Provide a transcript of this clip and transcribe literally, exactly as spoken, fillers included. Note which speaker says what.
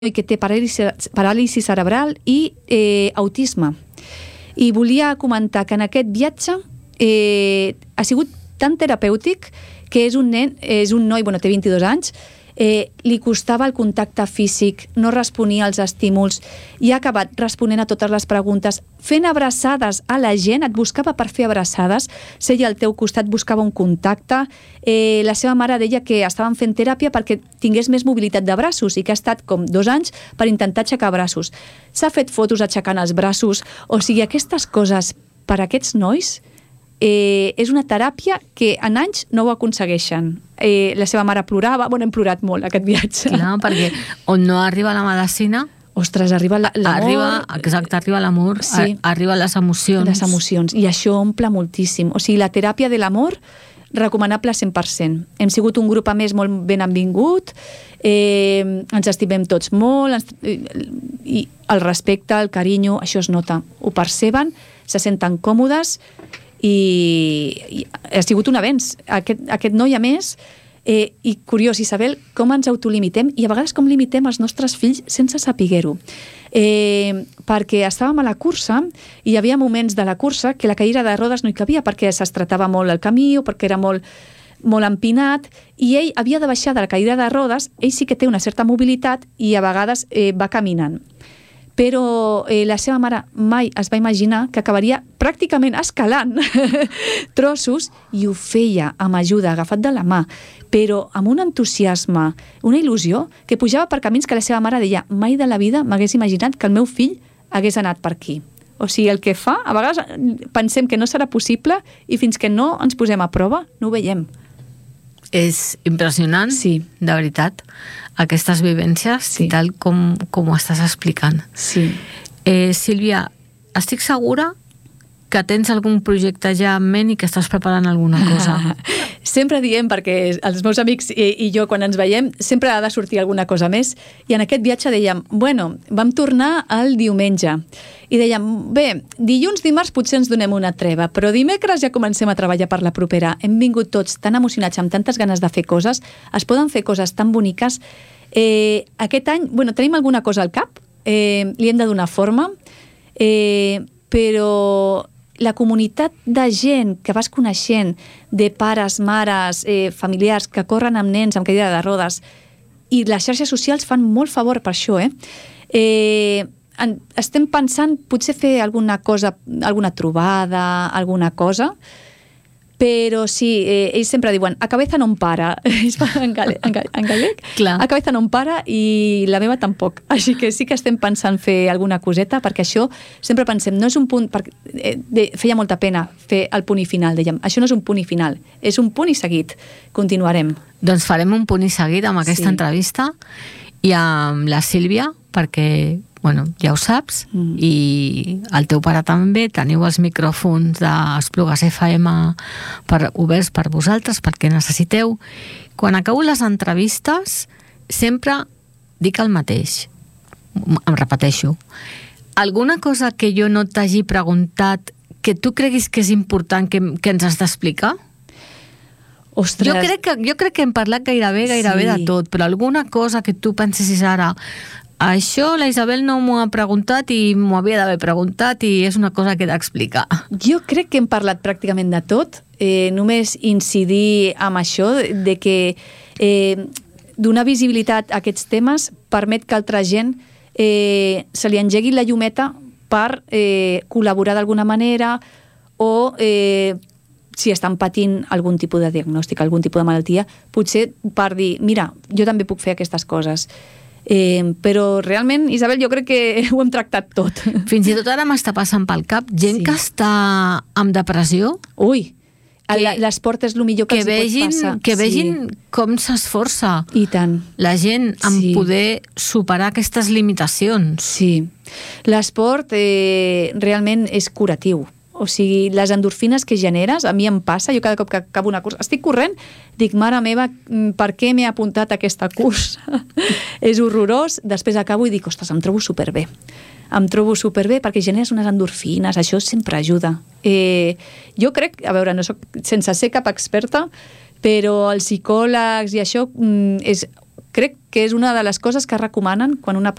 Speaker 1: i que té paràlisi, paràlisi cerebral i eh, autisme. I volia comentar que en aquest viatge eh, ha sigut tan terapèutic que és un nen, és un noi, bueno, té vint-i-dos anys, eh, li costava el contacte físic, no responia als estímuls i ha acabat responent a totes les preguntes, fent abraçades a la gent, et buscava per fer abraçades, seia al teu costat, buscava un contacte. Eh, la seva mare deia que estaven fent teràpia perquè tingués més mobilitat de braços i que ha estat com dos anys per intentar aixecar braços. S'ha fet fotos aixecant els braços, o sigui, aquestes coses per a aquests nois Eh, és una teràpia que en anys no ho aconsegueixen. Eh, la seva mare plorava, bueno, hem plorat molt aquest viatge.
Speaker 2: Clar, perquè on no arriba la medicina...
Speaker 1: Ostres, arriba l'amor...
Speaker 2: Arriba, exacte, arriba l'amor,
Speaker 1: sí,
Speaker 2: arriba les emocions.
Speaker 1: Les emocions, i això omple moltíssim. O sigui, la teràpia de l'amor, recomanable cent per cent. Hem sigut un grup, a més, molt ben benvingut, eh, ens estimem tots molt, ens, eh, i el respecte, el carinyo, això es nota. Ho perceben, se senten còmodes, i, i ha sigut un avenç. Aquest, aquest noi, a més, eh, i curiós, Isabel, com ens autolimitem i a vegades com limitem els nostres fills sense saber-ho. Eh, perquè estàvem a la cursa i hi havia moments de la cursa que la cadira de rodes no hi cabia perquè s'estretava molt el camí o perquè era molt, molt empinat, i ell havia de baixar de la cadira de rodes. Ell sí que té una certa mobilitat i a vegades eh, va caminant. Però eh, la seva mare mai es va imaginar que acabaria pràcticament escalant trossos, i ho feia amb ajuda, agafat de la mà, però amb un entusiasme, una il·lusió, que pujava per camins que la seva mare deia: mai de la vida m'hagués imaginat que el meu fill hagués anat per aquí. O sigui, el que fa, a vegades pensem que no serà possible i fins que no ens posem a prova no ho veiem.
Speaker 2: És impressionant,
Speaker 1: sí,
Speaker 2: de veritat, aquestes vivències, sí, tal com, com ho estàs explicant.
Speaker 1: Sí.
Speaker 2: Eh, Sílvia, estic segura que tens algun projecte ja en ment i que estàs preparant alguna cosa.
Speaker 1: Sempre diem, perquè els meus amics i, i jo, quan ens veiem, sempre ha de sortir alguna cosa més, i en aquest viatge dèiem, bueno, vam tornar el diumenge, i dèiem, bé, dilluns, dimarts potser ens donem una treva, però dimecres ja comencem a treballar per la propera. Hem vingut tots tan emocionats, amb tantes ganes de fer coses, es poden fer coses tan boniques. Eh, aquest any, bueno, tenim alguna cosa al cap, eh, li hem de donar forma, eh, però la comunitat de gent que vas coneixent, de pares, mares, eh, familiars que corren amb nens amb cadira de rodes, i les xarxes socials fan molt favor per això, eh? Eh, en, estem pensant potser fer alguna cosa, alguna trobada, alguna cosa, però sí, eh, ells sempre diuen a cabeza no em para, en gallec, en gallec?
Speaker 2: Clar.
Speaker 1: A cabeza no em para, i la meva tampoc, així que sí que estem pensant fer alguna coseta, perquè això sempre pensem, no és un punt, perquè, eh, de, feia molta pena fer el punt i final, dèiem, això no és un punt i final, és un punt i seguit, continuarem.
Speaker 2: Doncs farem un punt i seguit amb aquesta sí. entrevista, i amb la Sílvia, perquè bueno, ja ho saps, mm. i el teu pare també, teniu els micròfons d'Esplugues F M per, oberts per vosaltres, perquè necessiteu. Quan acabo les entrevistes, sempre dic el mateix, em repeteixo. Alguna cosa que jo no t'hagi preguntat que tu creguis que és important que, que ens has d'explicar?
Speaker 1: Ostres.
Speaker 2: Jo crec que, jo crec que hem parlat gairebé, gairebé sí. de tot, però alguna cosa que tu pensessis ara, això la Isabel no m'ho ha preguntat i m'ho havia d'haver preguntat i és una cosa que he d'explicar.
Speaker 1: Jo crec que hem parlat pràcticament de tot, eh, només incidir amb això, de que eh, donar visibilitat a aquests temes permet que altra gent eh, se li engegui la llumeta per eh, col·laborar d'alguna manera, o eh, si estan patint algun tipus de diagnòstic, algun tipus de malaltia, potser per dir, mira, jo també puc fer aquestes coses. Eh, però realment, Isabel, jo crec que ho hem tractat tot.
Speaker 2: Fins i tot ara m'està passant pel cap gent sí. que està amb depressió.
Speaker 1: Ui, l'esport és el millor que, que els vegin, pot passar.
Speaker 2: Que vegin sí. com s'esforça
Speaker 1: i tant
Speaker 2: la gent en
Speaker 1: sí.
Speaker 2: poder superar aquestes limitacions.
Speaker 1: Sí, l'esport eh, realment és curatiu. O sigui, les endorfines que generes, a mi em passa, jo cada cop que acabo una cursa, estic corrent, dic, mare meva, per què m'he apuntat a aquesta cursa? És horrorós, després acabo i dic, ostres, em trobo superbé. Em trobo superbé perquè generes unes endorfines, això sempre ajuda. Eh, jo crec, a veure, no soc, sense ser cap experta, però els psicòlegs i això és crec que és una de les coses que recomanen quan una